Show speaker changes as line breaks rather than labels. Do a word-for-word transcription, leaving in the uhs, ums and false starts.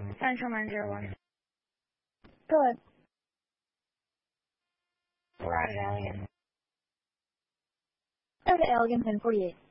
Central nine zero one.
Go ahead.
Roger, Elegant.
Okay, Elegant ten forty-eight.